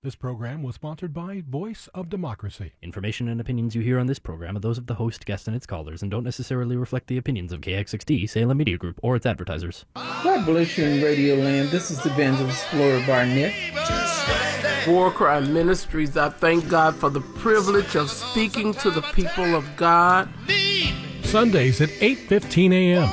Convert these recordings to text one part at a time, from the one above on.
This program was sponsored by Voice of Democracy. Information and opinions you hear on this program are those of the host, guest, and its callers, and don't necessarily reflect the opinions of KXXT, Salem Media Group, or its advertisers. God bless you in Radio Land. This is Evangelist Flora Barnett. War Cry Ministries, I thank God for the privilege of speaking to the people of God. Sundays at 8:15 a.m.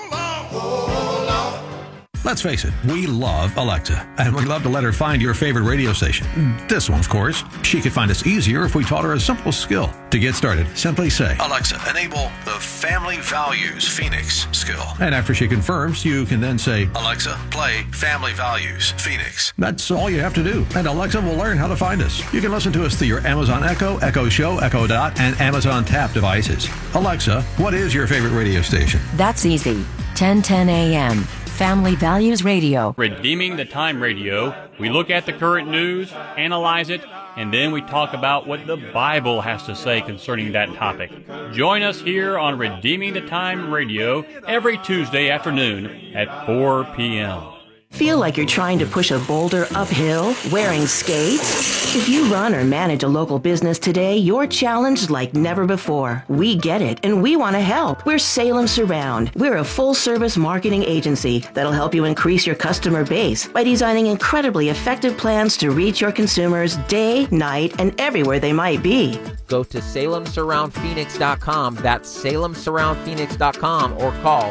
Let's face it, we love Alexa, and we love to let her find your favorite radio station. This one, of course. She could find us easier if we taught her a simple skill. To get started, simply say, Alexa, enable the Family Values Phoenix skill. And after she confirms, you can then say, Alexa, play Family Values Phoenix. That's all you have to do, and Alexa will learn how to find us. You can listen to us through your Amazon Echo, Echo Show, Echo Dot, and Amazon Tap devices. Alexa, what is your favorite radio station? That's easy. 1010 a.m. Family Values Radio. Redeeming the Time Radio. We look at the current news, analyze it, and then we talk about what the Bible has to say concerning that topic. Join us here on Redeeming the Time Radio every Tuesday afternoon at 4 p.m. Feel like you're trying to push a boulder uphill wearing skates? If you run or manage a local business today, you're challenged like never before. We get it, and we want to help. We're Salem Surround. We're a full-service marketing agency that'll help you increase your customer base by designing incredibly effective plans to reach your consumers day, night, and everywhere they might be. Go to SalemSurroundPhoenix.com. That's SalemSurroundPhoenix.com, or call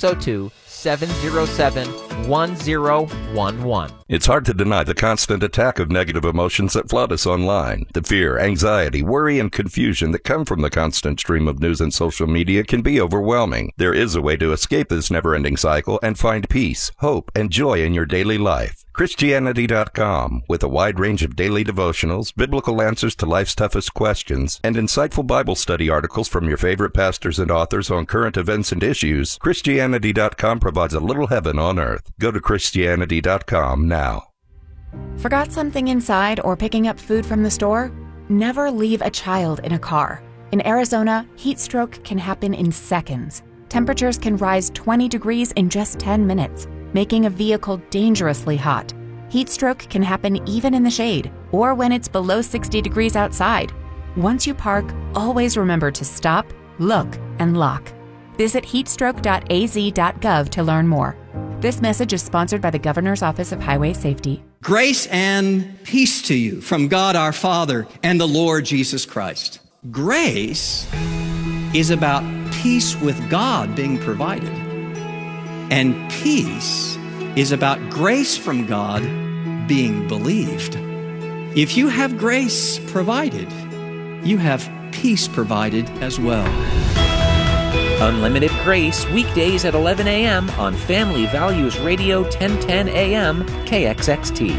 602-707-1011. It's hard to deny the constant attack of negative emotions that flood us online. The fear, anxiety, worry, and confusion that come from the constant stream of news and social media can be overwhelming. There is a way to escape this never-ending cycle and find peace, hope, and joy in your daily life. Christianity.com, with a wide range of daily devotionals, biblical answers to life's toughest questions, and insightful Bible study articles from your favorite pastors and authors on current events and issues, Christianity.com provides a little heaven on earth. Go to Christianity.com now. Forgot something inside or picking up food from the store? Never leave a child in a car. In Arizona, heat stroke can happen in seconds. Temperatures can rise 20 degrees in just 10 minutes, making a vehicle dangerously hot. Heat stroke can happen even in the shade or when it's below 60 degrees outside. Once you park, always remember to stop, look, and lock. Visit heatstroke.az.gov to learn more. This message is sponsored by the Governor's Office of Highway Safety. Grace and peace to you from God our Father and the Lord Jesus Christ. Grace is about peace with God being provided. And peace is about grace from God being believed. If you have grace provided, you have peace provided as well. Unlimited Grace, weekdays at 11 a.m. on Family Values Radio, 1010 a.m. KXXT.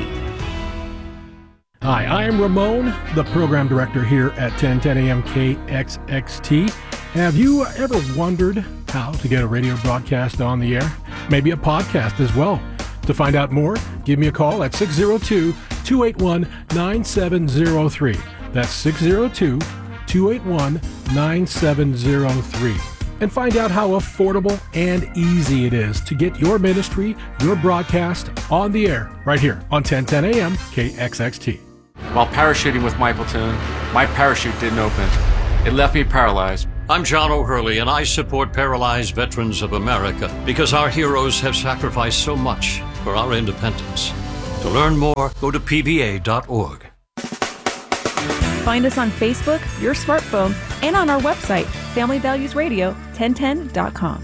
Hi, I am Ramon, the program director here at 1010 a.m. KXXT. Have you ever wondered how to get a radio broadcast on the air? Maybe a podcast as well. To find out more, give me a call at 602-281-9703. That's 602-281-9703. And find out how affordable and easy it is to get your ministry, your broadcast on the air right here on 1010 a.m. KXXT. While parachuting with my platoon, my parachute didn't open. It left me paralyzed. I'm John O'Hurley, and I support Paralyzed Veterans of America because our heroes have sacrificed so much for our independence. To learn more, go to pva.org. Find us on Facebook, your smartphone, and on our website, FamilyValuesRadio1010.com.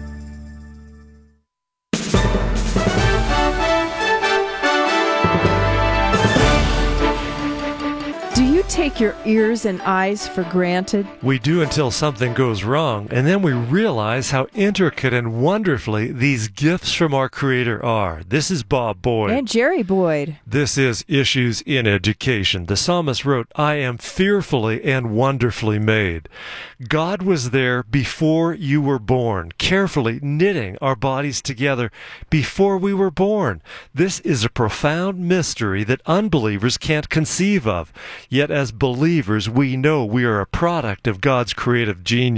Do you take your ears and eyes for granted? We do until something goes wrong, and then we realize how intricate and wonderfully these gifts from our Creator are. This is Bob Boyd. And Jerry Boyd. This is Issues in Education. The psalmist wrote, I am fearfully and wonderfully made. God was there before you were born, carefully knitting our bodies together before we were born. This is a profound mystery that unbelievers can't conceive of. Yet as believers, we know we are a product of God's creative genius.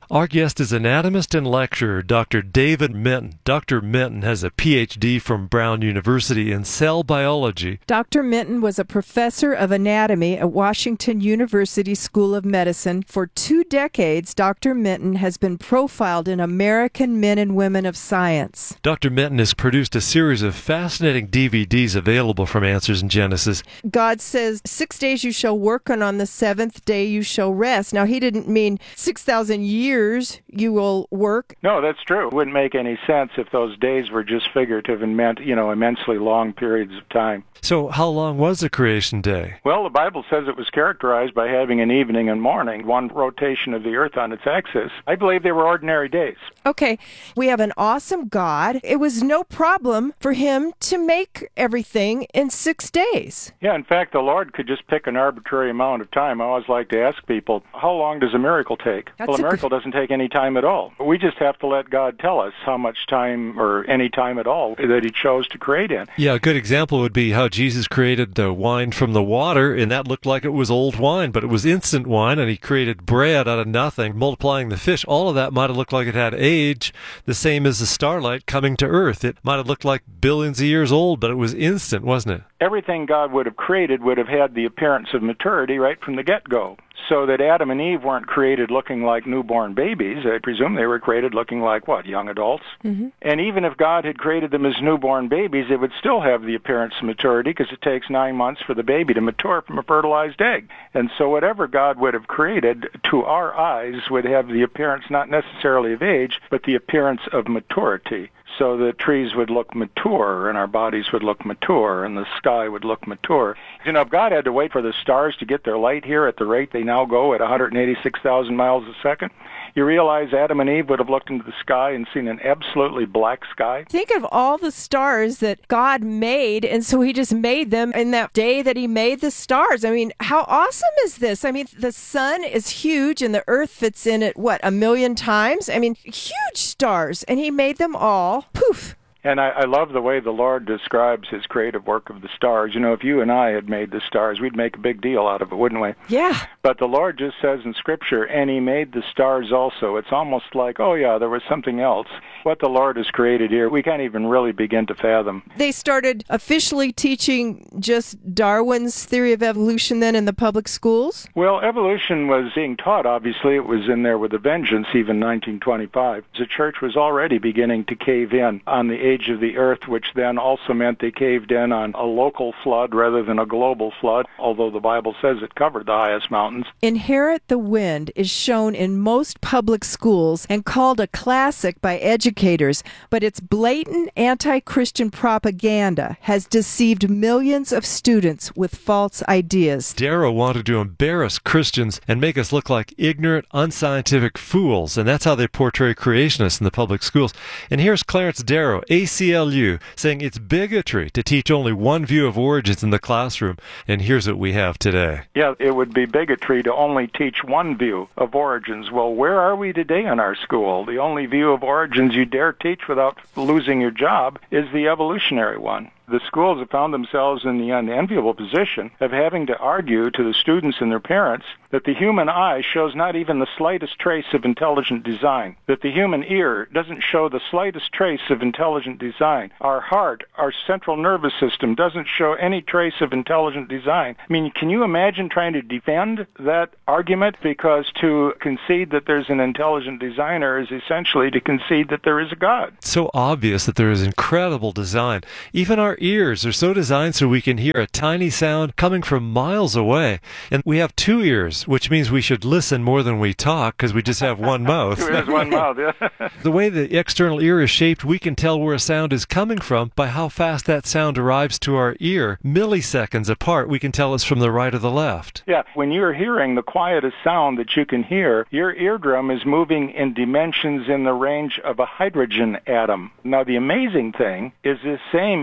Our guest is anatomist and lecturer Dr. David Minton. Dr. Minton has a Ph.D. from Brown University in cell biology. Dr. Minton was a professor of anatomy at Washington University School of Medicine. For 2 decades, Dr. Minton has been profiled in American Men and Women of Science. Dr. Minton has produced a series of fascinating DVDs available from Answers in Genesis. God says, 6 days you shall work, and on the 7th day you shall rest. Now, he didn't mean 6,000 years you will work. No, that's true. It wouldn't make any sense if those days were just figurative and meant, immensely long periods of time. So how long was the creation day? Well, the Bible says it was characterized by having an evening and morning, one rotation of the earth on its axis. I believe they were ordinary days. Okay, we have an awesome God. It was no problem for him to make everything in 6 days. Yeah, in fact, the Lord could just pick an arbitrary amount of time. I always like to ask people, how long does a miracle take? Well, a miracle doesn't take any time at all. We just have to let God tell us how much time or any time at all that he chose to create in. Yeah, a good example would be how Jesus created the wine from the water, and that looked like it was old wine, but it was instant wine, and he created bread out of nothing, multiplying the fish. All of that might have looked like it had age, the same as the starlight coming to earth. It might have looked like billions of years old, but it was instant, wasn't it? Everything God would have created would have had the appearance of maturity right from the get-go. So that Adam and Eve weren't created looking like newborn babies. I presume they were created looking like, young adults? Mm-hmm. And even if God had created them as newborn babies, it would still have the appearance of maturity because it takes 9 months for the baby to mature from a fertilized egg. And so whatever God would have created, to our eyes, would have the appearance not necessarily of age, but the appearance of maturity. So the trees would look mature, and our bodies would look mature, and the sky would look mature. If God had to wait for the stars to get their light here at the rate they now go at 186,000 miles a second, you realize Adam and Eve would have looked into the sky and seen an absolutely black sky? Think of all the stars that God made, and so he just made them in that day that he made the stars. I mean, how awesome is this? I mean, the sun is huge, and the earth fits in it, 1 million times? I mean, huge stars, and he made them all. Poof. And I love the way the Lord describes his creative work of the stars. If you and I had made the stars, we'd make a big deal out of it, wouldn't we? Yeah. But the Lord just says in Scripture, and he made the stars also. It's almost like, there was something else. What the Lord has created here, we can't even really begin to fathom. They started officially teaching just Darwin's theory of evolution then in the public schools? Well, evolution was being taught, obviously. It was in there with a vengeance, even 1925. The church was already beginning to cave in on the age of the earth, which then also meant they caved in on a local flood rather than a global flood, although the Bible says it covered the highest mountains. Inherit the Wind is shown in most public schools and called a classic by educators, but its blatant anti-Christian propaganda has deceived millions of students with false ideas. Darrow wanted to embarrass Christians and make us look like ignorant, unscientific fools, and that's how they portray creationists in the public schools. And here's Clarence Darrow, ACLU, saying it's bigotry to teach only one view of origins in the classroom, and here's what we have today. Yeah, it would be bigotry to only teach one view of origins. Well, where are we today in our school? The only view of origins you dare teach without losing your job is the evolutionary one. The schools have found themselves in the unenviable position of having to argue to the students and their parents that the human eye shows not even the slightest trace of intelligent design, that the human ear doesn't show the slightest trace of intelligent design. Our heart, our central nervous system doesn't show any trace of intelligent design. I mean, can you imagine trying to defend that argument? Because to concede that there's an intelligent designer is essentially to concede that there is a God. It's so obvious that there is incredible design. Even our ears are so designed so we can hear a tiny sound coming from miles away. And we have 2 ears, which means we should listen more than we talk because we just have one mouth. There's one mouth, yeah. The way the external ear is shaped, we can tell where a sound is coming from by how fast that sound arrives to our ear. Milliseconds apart, we can tell it's from the right or the left. Yeah, when you're hearing the quietest sound that you can hear, your eardrum is moving in dimensions in the range of a hydrogen atom. Now, the amazing thing is this same eardrum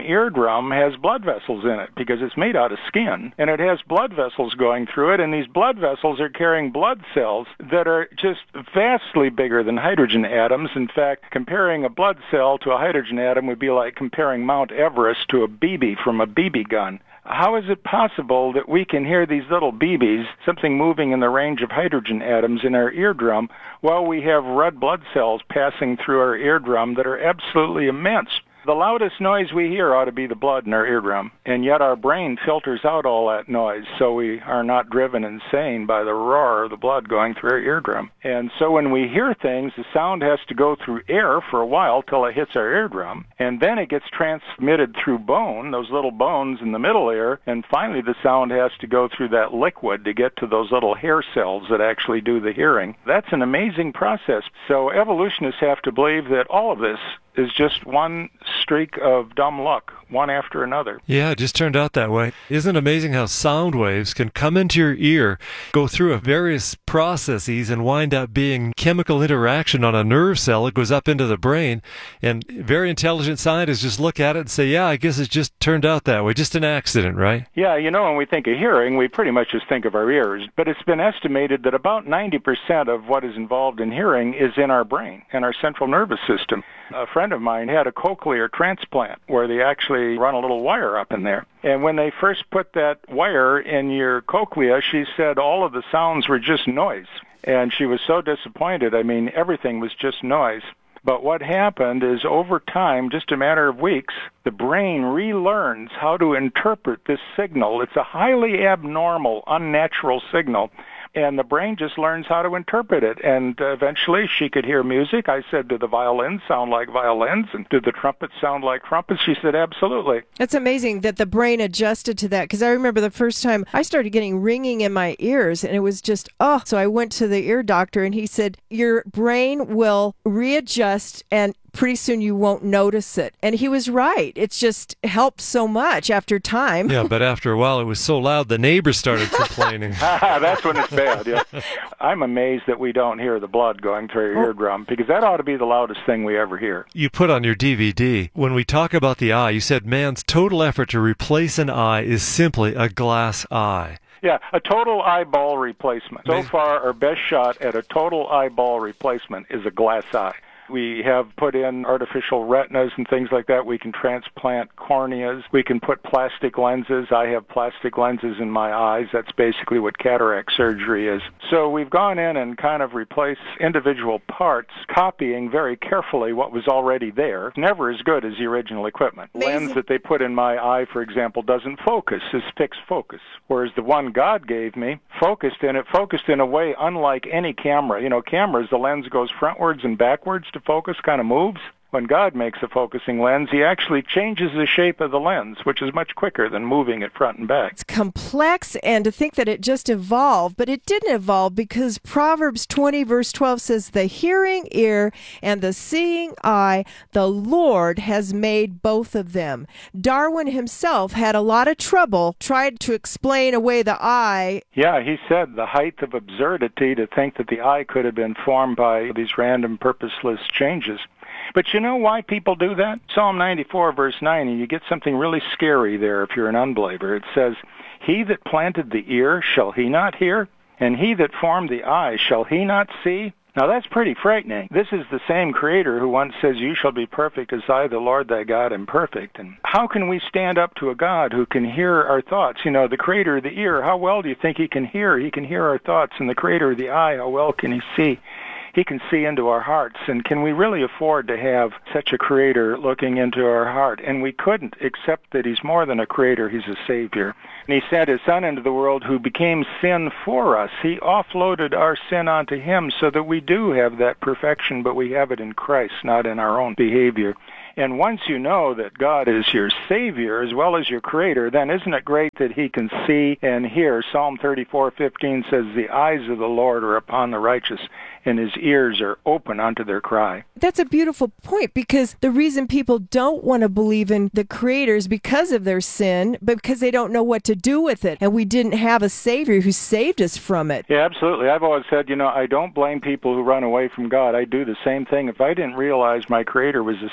eardrum has blood vessels in it because it's made out of skin, and it has blood vessels going through it, and these blood vessels are carrying blood cells that are just vastly bigger than hydrogen atoms. In fact, comparing a blood cell to a hydrogen atom would be like comparing Mount Everest to a BB from a BB gun. How is it possible that we can hear these little BBs, something moving in the range of hydrogen atoms in our eardrum, while we have red blood cells passing through our eardrum that are absolutely immense? The loudest noise we hear ought to be the blood in our eardrum, and yet our brain filters out all that noise, so we are not driven insane by the roar of the blood going through our eardrum. And so when we hear things, the sound has to go through air for a while till it hits our eardrum, and then it gets transmitted through bone, those little bones in the middle ear, and finally the sound has to go through that liquid to get to those little hair cells that actually do the hearing. That's an amazing process. So evolutionists have to believe that all of this is just one streak of dumb luck, one after another. Yeah, it just turned out that way. Isn't it amazing how sound waves can come into your ear, go through various processes, and wind up being chemical interaction on a nerve cell? It goes up into the brain, and very intelligent scientists just look at it and say, yeah, I guess it just turned out that way. Just an accident, right? Yeah, when we think of hearing, we pretty much just think of our ears. But it's been estimated that about 90% of what is involved in hearing is in our brain, in our central nervous system. A friend of mine had a cochlear transplant where they actually run a little wire up in there. And when they first put that wire in your cochlea, she said all of the sounds were just noise. And she was so disappointed. I mean, everything was just noise. But what happened is over time, just a matter of weeks, the brain relearns how to interpret this signal. It's a highly abnormal, unnatural signal. And the brain just learns how to interpret it. And eventually she could hear music. I said, do the violins sound like violins? And do the trumpets sound like trumpets? She said, absolutely. It's amazing that the brain adjusted to that, because I remember the first time I started getting ringing in my ears, and it was just, So I went to the ear doctor, and he said, your brain will readjust, and pretty soon you won't notice it. And he was right. It's just helped so much after time. Yeah, but after a while it was so loud the neighbors started complaining. That's when it's bad, yeah. I'm amazed that we don't hear the blood going through your eardrum, because that ought to be the loudest thing we ever hear. You put on your DVD, when we talk about the eye, you said man's total effort to replace an eye is simply a glass eye. Yeah, a total eyeball replacement. So far, our best shot at a total eyeball replacement is a glass eye. We have put in artificial retinas and things like that. We can transplant corneas. We can put plastic lenses. I have plastic lenses in my eyes. That's basically what cataract surgery is. So we've gone in and kind of replaced individual parts, copying very carefully what was already there. Never as good as the original equipment. The lens that they put in my eye, for example, doesn't focus. It's fixed focus. Whereas the one God gave me focused in a way unlike any camera. Cameras, the lens goes frontwards and backwards to focus, kind of moves. When God makes a focusing lens, he actually changes the shape of the lens, which is much quicker than moving it front and back. It's complex, and to think that it just evolved, but it didn't evolve because Proverbs 20 verse 12 says, the hearing ear and the seeing eye, the Lord has made both of them. Darwin himself had a lot of trouble, tried to explain away the eye. Yeah, he said the height of absurdity to think that the eye could have been formed by these random purposeless changes. But you know why people do that? Psalm 94, verse 9, and you get something really scary there if you're an unbeliever. It says, he that planted the ear, shall he not hear? And he that formed the eye, shall he not see? Now that's pretty frightening. This is the same Creator who once says, you shall be perfect as I, the Lord thy God, am perfect. And how can we stand up to a God who can hear our thoughts? The Creator of the ear, how well do you think he can hear? He can hear our thoughts. And the Creator of the eye, how well can he see? He can see into our hearts. And can we really afford to have such a Creator looking into our heart? And we couldn't, except that he's more than a Creator, he's a Savior. And he sent his Son into the world who became sin for us. He offloaded our sin onto him so that we do have that perfection, but we have it in Christ, not in our own behavior. And once you know that God is your Savior as well as your Creator, then isn't it great that he can see and hear? Psalm 34:15 says, the eyes of the Lord are upon the righteous, and his ears are open unto their cry. That's a beautiful point, because the reason people don't want to believe in the Creator is because of their sin, but because they don't know what to do with it. And we didn't have a Savior who saved us from it. Yeah, absolutely. I've always said, I don't blame people who run away from God. I do the same thing. If I didn't realize my Creator was a Savior,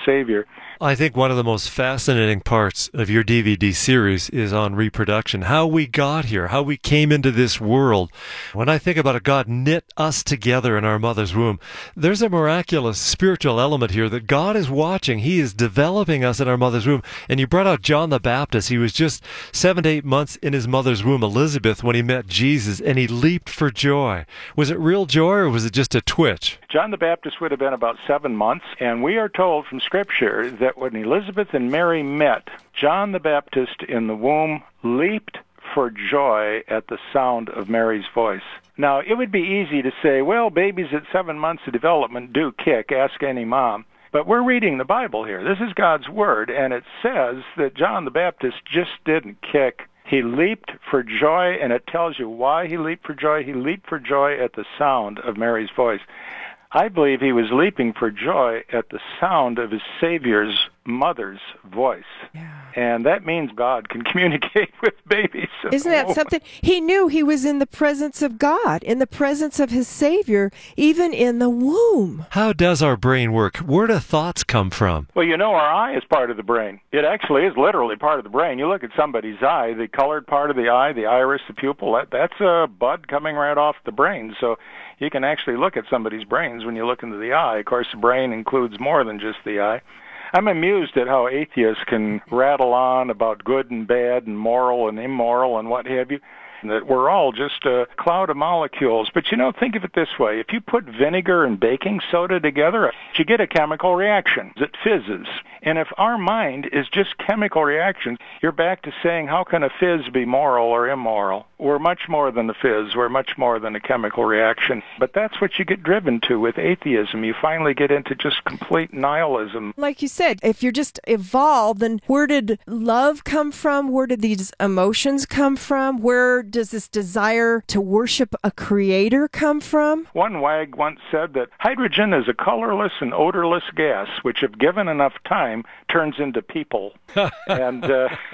I think one of the most fascinating parts of your DVD series is on reproduction, how we got here, how we came into this world. When I think about it, God knit us together in our mother's womb. There's a miraculous spiritual element here that God is watching. He is developing us in our mother's womb. And you brought out John the Baptist. He was just 7 to 8 months in his mother's womb, Elizabeth, when he met Jesus, and he leaped for joy. Was it real joy, or was it just a twitch? John the Baptist would have been about 7 months, and we are told from Scripture that when Elizabeth and Mary met, John the Baptist in the womb leaped for joy at the sound of Mary's voice. Now, it would be easy to say, well, babies at 7 months of development do kick, ask any mom. But we're reading the Bible here. This is God's Word, and it says that John the Baptist just didn't kick. He leaped for joy, and it tells you why he leaped for joy. He leaped for joy at the sound of Mary's voice. I believe he was leaping for joy at the sound of his Savior's mother's voice. Yeah. And that means God can communicate with babies. Isn't that something? He knew he was in the presence of God, in the presence of his Savior, even in the womb. How does our brain work? Where do thoughts come from? Well, you know, our eye is part of the brain. It actually is literally part of the brain. You look at somebody's eye, the colored part of the eye, the iris, the pupil, that's a bud coming right off the brain. So you can actually look at somebody's brains when you look into the eye. Of course, the brain includes more than just the eye. I'm amused at how atheists can rattle on about good and bad and moral and immoral and what have you, that we're all just a cloud of molecules. But, you know, think of it this way. If you put vinegar and baking soda together, you get a chemical reaction that fizzes. And if our mind is just chemical reactions, you're back to saying, how can a fizz be moral or immoral? We're much more than a fizz. We're much more than a chemical reaction. But that's what you get driven to with atheism. You finally get into just complete nihilism. Like you said, if you're just evolved, then where did love come from? Where did these emotions come from? Where does this desire to worship a creator come from? One wag once said that hydrogen is a colorless and odorless gas, which if given enough time, turns into people. And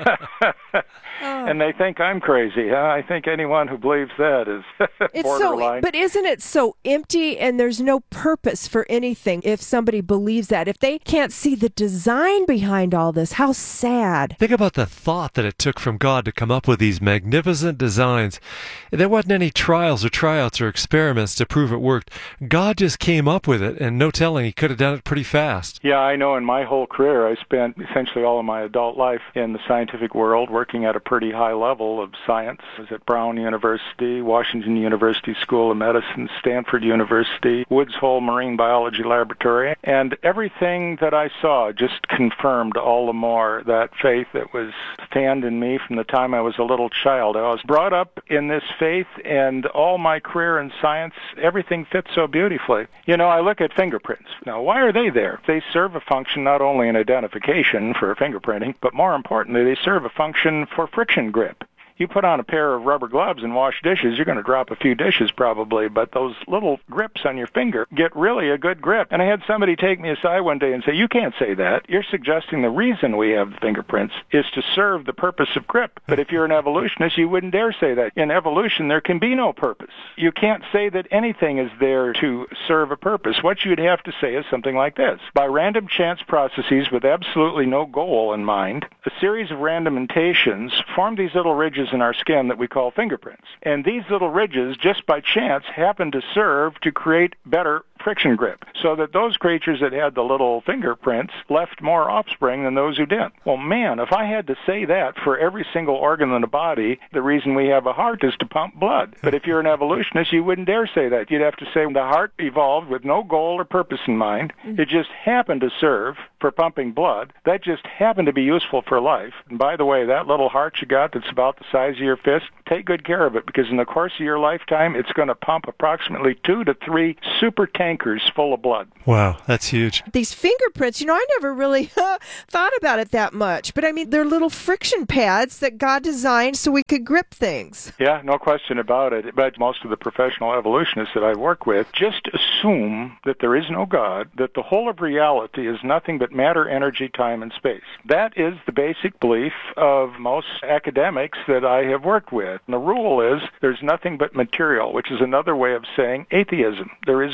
and they think I'm crazy. I think anyone who believes that is borderline. But isn't it so empty and there's no purpose for anything if somebody believes that? If they can't see the design behind all this, how sad. Think about the thought that it took from God to come up with these magnificent designs. There wasn't any trials or tryouts or experiments to prove it worked. God just came up with it, and no telling, he could have done it pretty fast. Yeah, I know. In my whole career, I spent essentially all of my adult life in the scientific world, working at a pretty high level of science. I was at Brown University, Washington University School of Medicine, Stanford University, Woods Hole Marine Biology Laboratory, and everything that I saw just confirmed all the more that faith that was stand in me from the time I was a little child. I was brought up in this faith, and all my career in science, everything fits so beautifully. You know, I look at fingerprints. Now, why are they there? They serve a function not only in identification for fingerprinting, but more importantly, they serve a function for friction grip. You put on a pair of rubber gloves and wash dishes, you're going to drop a few dishes probably, but those little grips on your finger get really a good grip. And I had somebody take me aside one day and say, you can't say that. You're suggesting the reason we have the fingerprints is to serve the purpose of grip. But if you're an evolutionist, you wouldn't dare say that. In evolution, there can be no purpose. You can't say that anything is there to serve a purpose. What you'd have to say is something like this. By random chance processes with absolutely no goal in mind, a series of random mutations form these little ridges in our skin that we call fingerprints. And these little ridges, just by chance, happen to serve to create better friction grip, so that those creatures that had the little fingerprints left more offspring than those who didn't. Well, man, if I had to say that for every single organ in the body, the reason we have a heart is to pump blood. But if you're an evolutionist, you wouldn't dare say that. You'd have to say the heart evolved with no goal or purpose in mind. It just happened to serve for pumping blood. That just happened to be useful for life. And by the way, that little heart you got that's about the size of your fist, take good care of it, because in the course of your lifetime, it's going to pump approximately 2 to 3 super tankers full of blood. Wow, that's huge. These fingerprints, you know, I never really thought about it that much. But I mean, they're little friction pads that God designed so we could grip things. Yeah, no question about it. But most of the professional evolutionists that I work with just assume that there is no God, that the whole of reality is nothing but matter, energy, time, and space. That is the basic belief of most academics that I have worked with. And the rule is there's nothing but material, which is another way of saying atheism. There is no God.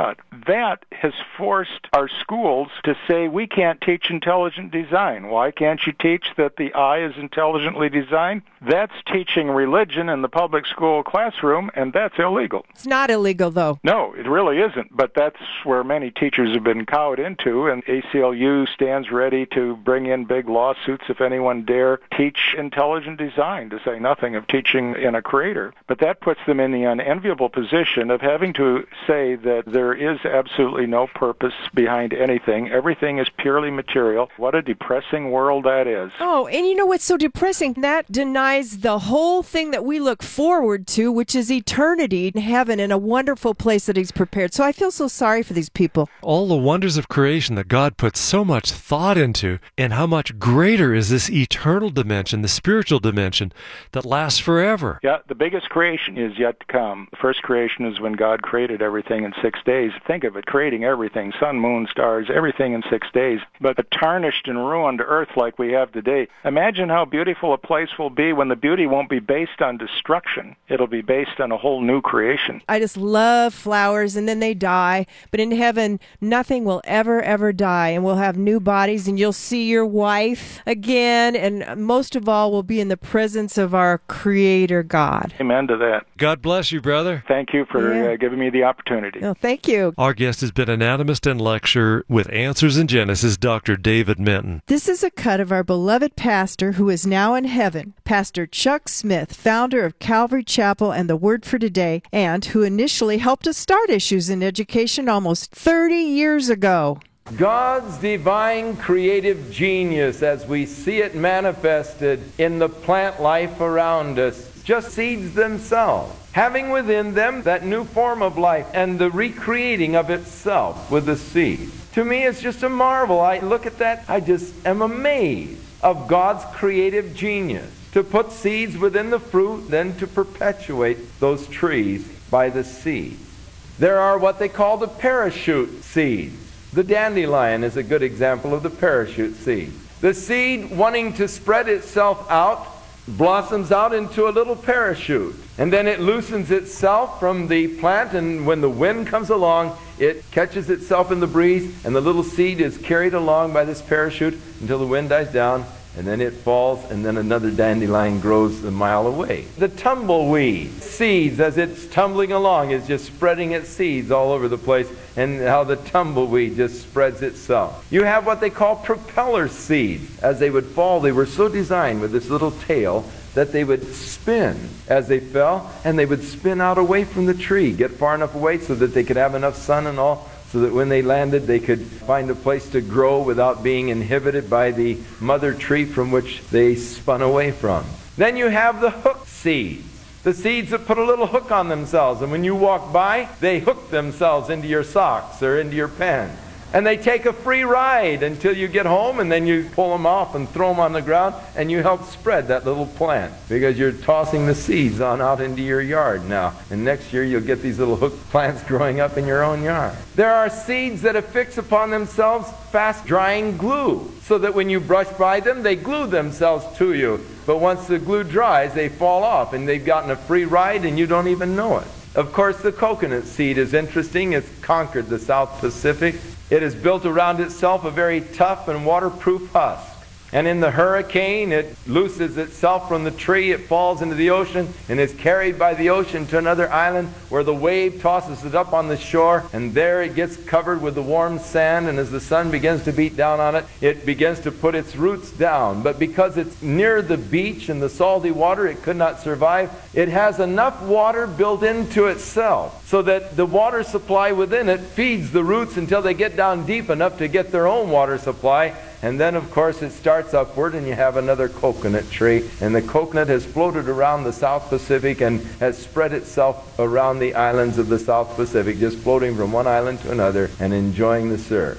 God. That has forced our schools to say we can't teach intelligent design. Why can't you teach that the eye is intelligently designed? That's teaching religion in the public school classroom, and that's illegal. It's not illegal, though. No, it really isn't, but that's where many teachers have been cowed into, and ACLU stands ready to bring in big lawsuits if anyone dare teach intelligent design, to say nothing of teaching in a creator. But that puts them in the unenviable position of having to say that there is absolutely no purpose behind anything. Everything is purely material. What a depressing world that is. Oh, and you know what's so depressing? That denies the whole thing that we look forward to, which is eternity in heaven and a wonderful place that He's prepared. So I feel so sorry for these people. All the wonders of creation that God puts so much thought into, and how much greater is this eternal dimension, the spiritual dimension that lasts forever. Yeah, the biggest creation is yet to come. The first creation is when God created everything in 6 days. Think of it, creating everything, sun, moon, stars, everything in 6 days. But a tarnished and ruined earth like we have today. Imagine how beautiful a place will be when the beauty won't be based on destruction. It'll be based on a whole new creation. I just love flowers, and then they die. But in heaven, nothing will ever die, and we'll have new bodies, and you'll see your wife again, and most of all, we'll be in the presence of our Creator God. Amen to that. God bless you, brother. Thank you for giving me the opportunity. Oh, thank you. Our guest has been anatomist and lecturer with Answers in Genesis, Dr. David Minton. This is a cut of our beloved pastor who is now in heaven, Pastor Chuck Smith, founder of Calvary Chapel and the Word for Today, and who initially helped us start Issues in Education almost 30 years ago. God's divine creative genius as we see it manifested in the plant life around us, just seeds themselves, having within them that new form of life and the recreating of itself with the seed. To me, it's just a marvel. I look at that, I just am amazed of God's creative genius to put seeds within the fruit, then to perpetuate those trees by the seed. There are what they call the parachute seeds. The dandelion is a good example of the parachute seed. The seed, wanting to spread itself out, blossoms out into a little parachute. And then it loosens itself from the plant, and when the wind comes along, it catches itself in the breeze, and the little seed is carried along by this parachute until the wind dies down, and then it falls, and then another dandelion grows a mile away. The tumbleweed seeds, as it's tumbling along, is just spreading its seeds all over the place, and how the tumbleweed just spreads itself. You have what they call propeller seeds. As they would fall, they were so designed with this little tail that they would spin as they fell, and they would spin out away from the tree, get far enough away so that they could have enough sun and all, so that when they landed they could find a place to grow without being inhibited by the mother tree from which they spun away from. Then you have the hook seeds. The seeds that put a little hook on themselves, and when you walk by, they hook themselves into your socks or into your pen. And they take a free ride until you get home, and then you pull them off and throw them on the ground, and you help spread that little plant because you're tossing the seeds on out into your yard now. And next year you'll get these little hooked plants growing up in your own yard. There are seeds that affix upon themselves fast-drying glue, so that when you brush by them, they glue themselves to you. But once the glue dries, they fall off, and they've gotten a free ride, and you don't even know it. Of course, the coconut seed is interesting. It's conquered the South Pacific. It has built around itself a very tough and waterproof husk. And in the hurricane, it looses itself from the tree, it falls into the ocean, and is carried by the ocean to another island where the wave tosses it up on the shore, and there it gets covered with the warm sand, and as the sun begins to beat down on it, it begins to put its roots down. But because it's near the beach and the salty water, it could not survive. It has enough water built into itself so that the water supply within it feeds the roots until they get down deep enough to get their own water supply. And then, of course, it starts upward, and you have another coconut tree. And the coconut has floated around the South Pacific and has spread itself around the islands of the South Pacific, just floating from one island to another and enjoying the surf.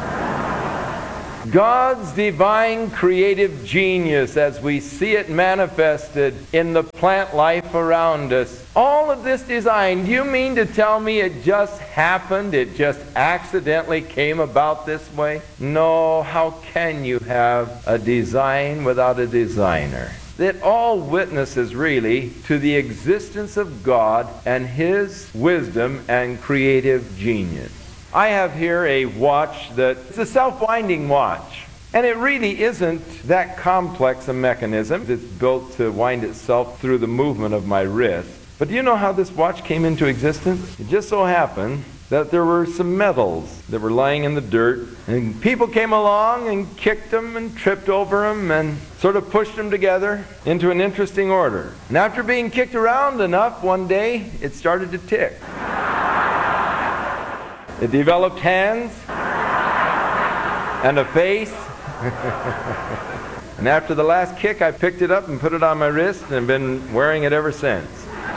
God's divine creative genius as we see it manifested in the plant life around us. All of this design, do you mean to tell me it just happened? It just accidentally came about this way? No, how can you have a design without a designer? It all witnesses really to the existence of God and His wisdom and creative genius. I have here a watch that's a self-winding watch. And it really isn't that complex a mechanism. It's built to wind itself through the movement of my wrist. But do you know how this watch came into existence? It just so happened that there were some metals that were lying in the dirt, and people came along and kicked them and tripped over them and sort of pushed them together into an interesting order. And after being kicked around enough, one day it started to tick. It developed hands and a face. And after the last kick, I picked it up and put it on my wrist and have been wearing it ever since.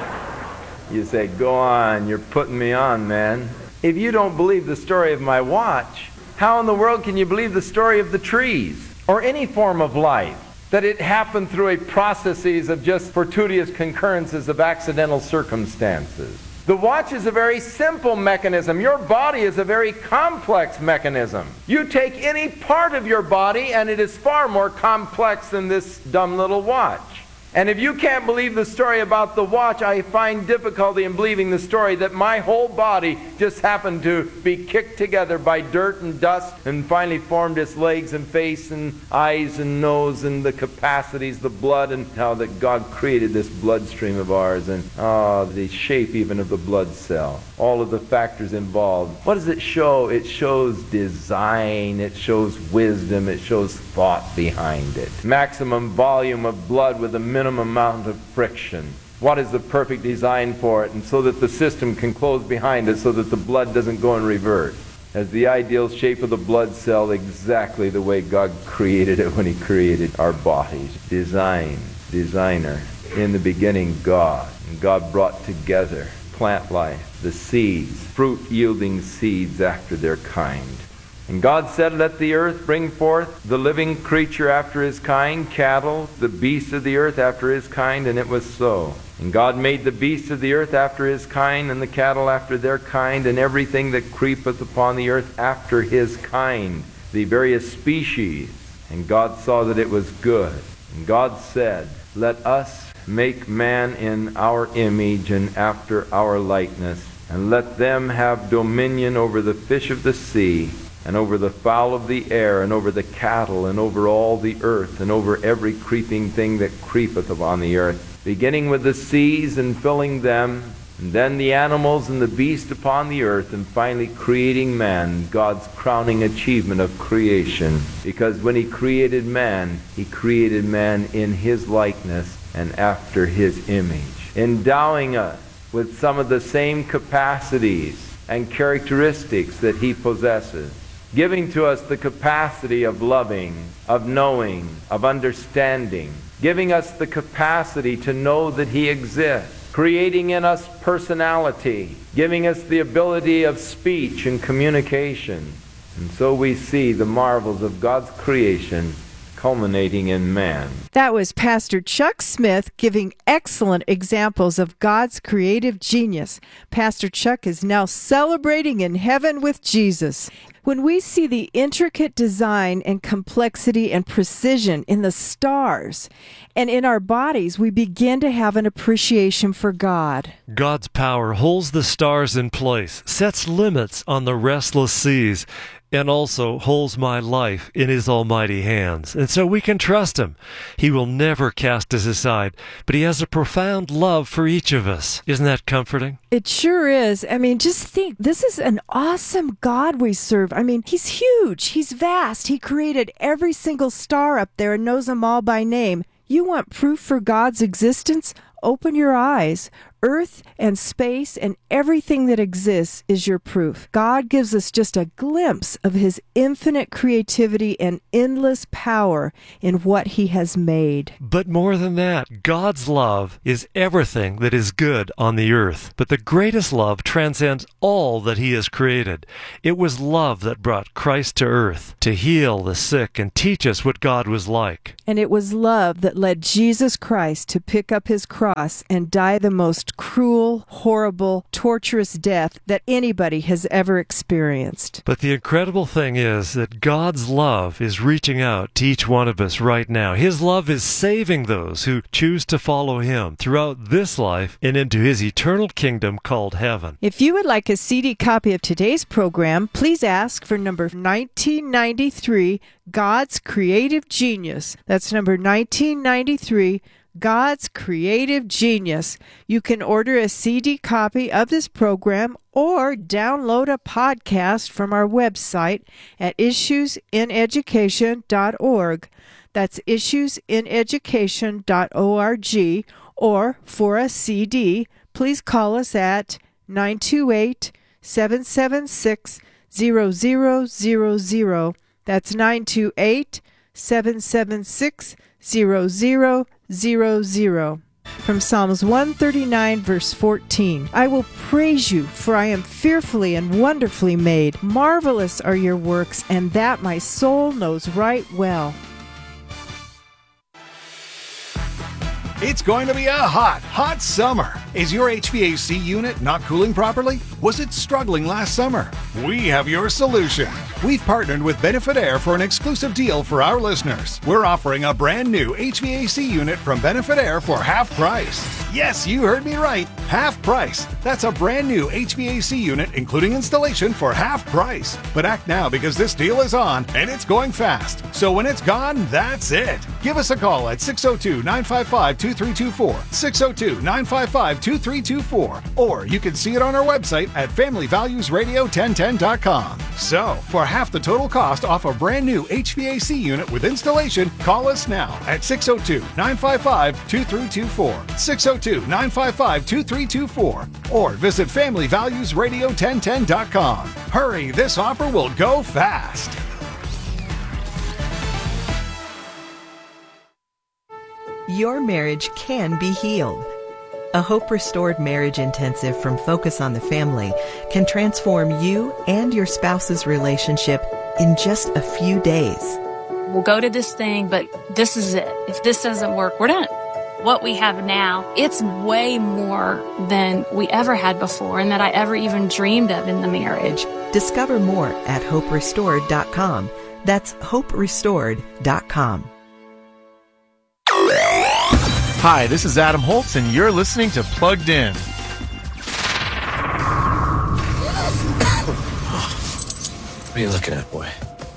You say, go on, you're putting me on, man. If you don't believe the story of my watch, how in the world can you believe the story of the trees or any form of life? That it happened through a processes of just fortuitous concurrences of accidental circumstances. The watch is a very simple mechanism. Your body is a very complex mechanism. You take any part of your body and it is far more complex than this dumb little watch. And if you can't believe the story about the watch, I find difficulty in believing the story that my whole body just happened to be kicked together by dirt and dust and finally formed its legs and face and eyes and nose and the capacities, the blood, and how that God created this bloodstream of ours and the shape even of the blood cell. All of the factors involved. What does it show? It shows design, it shows wisdom, it shows thought behind it. Maximum volume of blood with a minimum amount of friction. What is the perfect design for it? And so that the system can close behind it so that the blood doesn't go in reverse. As the ideal shape of the blood cell, exactly the way God created it when He created our bodies. Designer. In the beginning, God. And God brought together plant life, the seeds, fruit-yielding seeds after their kind. And God said, let the earth bring forth the living creature after his kind, cattle, the beasts of the earth after his kind, and it was so. And God made the beasts of the earth after his kind, and the cattle after their kind, and everything that creepeth upon the earth after his kind, the various species. And God saw that it was good. And God said, let us make man in our image and after our likeness, and let them have dominion over the fish of the sea, and over the fowl of the air, and over the cattle, and over all the earth, and over every creeping thing that creepeth upon the earth, beginning with the seas and filling them, and then the animals and the beasts upon the earth, and finally creating man, God's crowning achievement of creation. Because when He created man in His likeness and after His image, endowing us with some of the same capacities and characteristics that He possesses, giving to us the capacity of loving, of knowing, of understanding, giving us the capacity to know that He exists, creating in us personality, giving us the ability of speech and communication. And so we see the marvels of God's creation culminating in man. That was Pastor Chuck Smith giving excellent examples of God's creative genius. Pastor Chuck is now celebrating in heaven with Jesus. When we see the intricate design and complexity and precision in the stars and in our bodies, we begin to have an appreciation for God. God's power holds the stars in place, sets limits on the restless seas, and also holds my life in His almighty hands. And so we can trust Him. He will never cast us aside, but He has a profound love for each of us. Isn't that comforting? It sure is. I mean, just think, this is an awesome God we serve. I mean, He's huge. He's vast. He created every single star up there and knows them all by name. You want proof for God's existence? Open your eyes. Earth and space and everything that exists is your proof. God gives us just a glimpse of His infinite creativity and endless power in what He has made. But more than that, God's love is everything that is good on the earth. But the greatest love transcends all that He has created. It was love that brought Christ to earth to heal the sick and teach us what God was like. And it was love that led Jesus Christ to pick up His cross and die the most most cruel, horrible, torturous death that anybody has ever experienced. But the incredible thing is that God's love is reaching out to each one of us right now. His love is saving those who choose to follow Him throughout this life and into His eternal kingdom called heaven. If you would like a CD copy of today's program, please ask for number 1993, God's Creative Genius. That's number 1993, God's Creative Genius. You can order a CD copy of this program or download a podcast from our website at issueseneducation.org. That's issueseneducation.org. Or for a CD, please call us at 928-776-0000. That's 928-776-0000. From Psalms 139, verse 14. I will praise you, for I am fearfully and wonderfully made. Marvelous are your works, and that my soul knows right well. It's going to be a hot summer. Is your HVAC unit not cooling properly? Was it struggling last summer? We have your solution. We've partnered with Benefit Air for an exclusive deal for our listeners. We're offering a brand new HVAC unit from Benefit Air for half price. Yes, you heard me right. Half price. That's a brand new HVAC unit, including installation, for half price. But act now because this deal is on and it's going fast. So when it's gone, that's it. Give us a call at 602-955-2324, 602-955-2324, or you can see it on our website at FamilyValuesRadio1010.com. So, for half the total cost off a brand new HVAC unit with installation, call us now at 602-955-2324, 602-955-2324, or visit FamilyValuesRadio1010.com. Hurry, this offer will go fast. Your marriage can be healed. A Hope Restored Marriage Intensive from Focus on the Family can transform you and your spouse's relationship in just a few days. We'll go to this thing, but this is it. If this doesn't work, we're done. What we have now, it's way more than we ever had before and that I ever even dreamed of in the marriage. Discover more at HopeRestored.com. That's HopeRestored.com. Hi, this is Adam Holtz, and you're listening to Plugged In. What are you looking at, boy?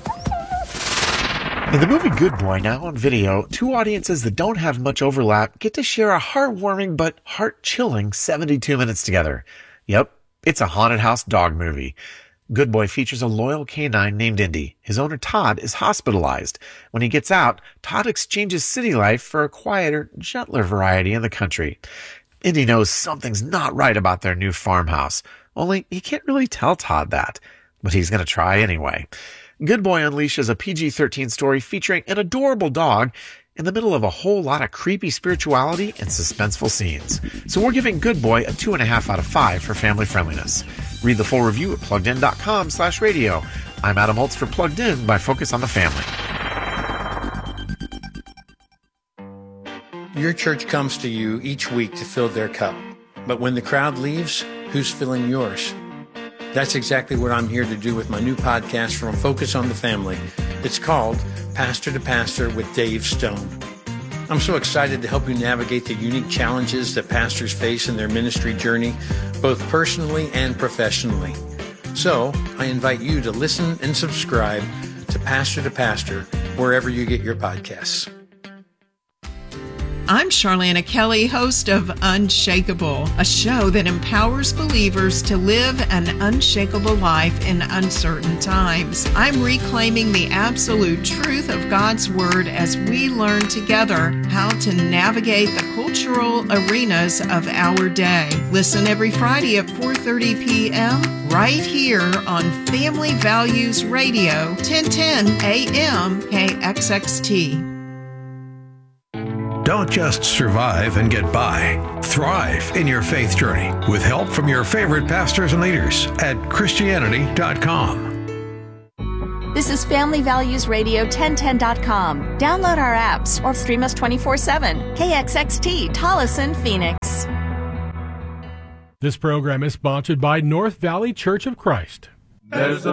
In the movie Good Boy, now on video, two audiences that don't have much overlap get to share a heartwarming but heart-chilling 72 minutes together. Yep, it's a haunted house dog movie. Good Boy features a loyal canine named Indy. His owner, Todd, is hospitalized. When he gets out, Todd exchanges city life for a quieter, gentler variety in the country. Indy knows something's not right about their new farmhouse, only he can't really tell Todd that. But he's going to try anyway. Good Boy unleashes a PG-13 story featuring an adorable dog in the middle of a whole lot of creepy spirituality and suspenseful scenes. So we're giving Good Boy a 2.5 out of 5 for family friendliness. Read the full review at PluggedIn.com/radio. I'm Adam Holtz for Plugged In by Focus on the Family. Your church comes to you each week to fill their cup. But when the crowd leaves, who's filling yours? That's exactly what I'm here to do with my new podcast from Focus on the Family. It's called Pastor to Pastor with Dave Stone. I'm so excited to help you navigate the unique challenges that pastors face in their ministry journey, both personally and professionally. So, I invite you to listen and subscribe to Pastor wherever you get your podcasts. I'm Charlana Kelly, host of Unshakable, a show that empowers believers to live an unshakable life in uncertain times. I'm reclaiming the absolute truth of God's Word as we learn together how to navigate the cultural arenas of our day. Listen every Friday at 4:30 p.m. right here on Family Values Radio, 1010 AM KXXT. Don't just survive and get by. Thrive in your faith journey with help from your favorite pastors and leaders at Christianity.com. This is Family Values Radio 1010.com. Download our apps or stream us 24/7. KXXT, Tolleson, Phoenix. This program is sponsored by North Valley Church of Christ. There's a